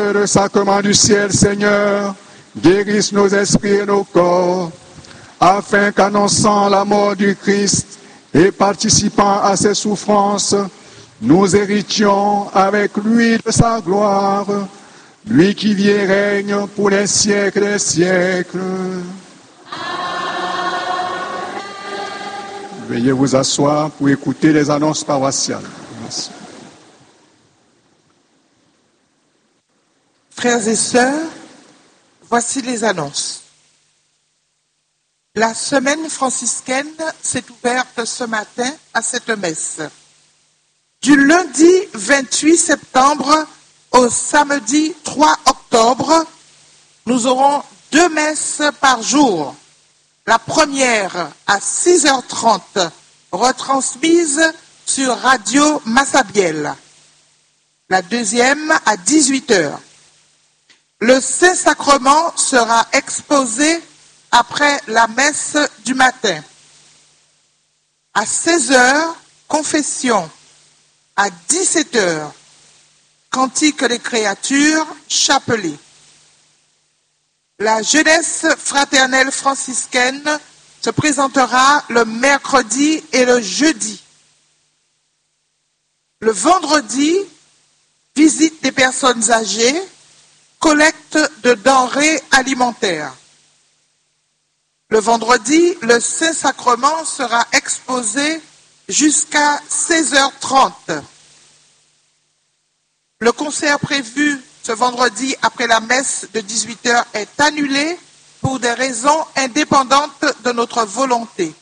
que le sacrement du ciel, Seigneur, guérisse nos esprits et nos corps, afin qu'annonçant la mort du Christ et participant à ses souffrances, nous héritions avec lui de sa gloire, lui qui vit et règne pour les siècles des siècles. Veuillez vous asseoir pour écouter les annonces paroissiales. Merci. Frères et sœurs, voici les annonces. La semaine franciscaine s'est ouverte ce matin à cette messe. Du lundi 28 septembre au samedi 3 octobre, nous aurons 2 messes par jour. La première à 6h30, retransmise sur Radio Massabielle. La deuxième à 18h. Le Saint-Sacrement sera exposé après la messe du matin. À 16h, confession. À 17h, cantique des créatures, chapelet. La jeunesse fraternelle franciscaine se présentera le mercredi et le jeudi. Le vendredi, visite des personnes âgées, collecte de denrées alimentaires. Le vendredi, le Saint-Sacrement sera exposé jusqu'à 16h30. Le concert prévu ce vendredi après la messe de 18h est annulé pour des raisons indépendantes de notre volonté.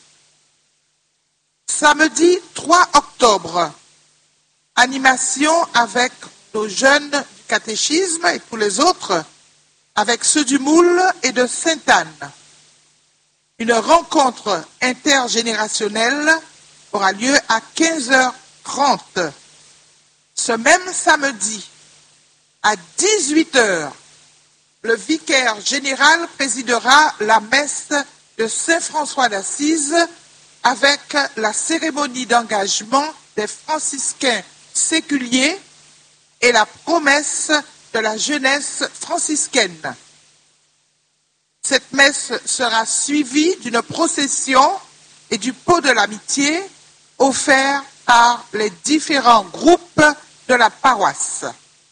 Samedi 3 octobre, animation avec nos jeunes du catéchisme et tous les autres, avec ceux du Moule et de Sainte-Anne. Une rencontre intergénérationnelle aura lieu à 15h30. Ce même samedi, à 18h, le vicaire général présidera la messe de Saint-François d'Assise avec la cérémonie d'engagement des franciscains séculiers et la promesse de la jeunesse franciscaine. Cette messe sera suivie d'une procession et du pot de l'amitié offert par les différents groupes de la paroisse.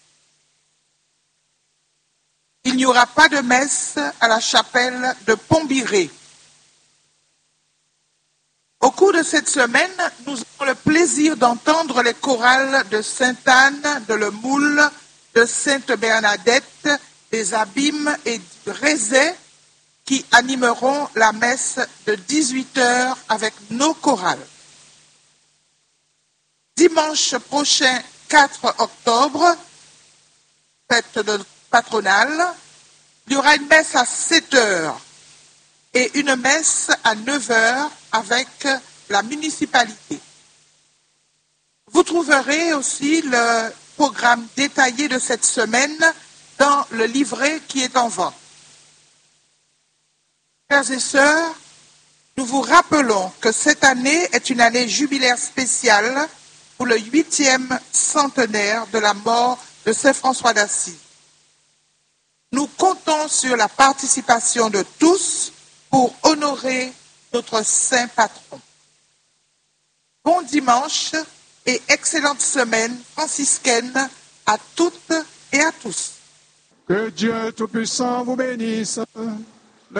Il n'y aura pas de messe à la chapelle de Pombiré. Au cours de cette semaine, nous avons le plaisir d'entendre les chorales de Sainte-Anne, de Le Moule, de Sainte-Bernadette, des Abîmes et du Rézet qui animeront la messe de 18h avec nos chorales. Dimanche prochain, 4 octobre, fête de patronale, il y aura une messe à 7h et une messe à 9h avec la municipalité. Vous trouverez aussi le programme détaillé de cette semaine dans le livret qui est en vente. Frères et sœurs, nous vous rappelons que cette année est une année jubilaire spéciale pour le 8e centenaire de la mort de Saint François d'Assise. Nous comptons sur la participation de tous pour honorer notre saint patron. Bon dimanche et excellente semaine franciscaine à toutes et à tous. Que Dieu Tout-Puissant vous bénisse.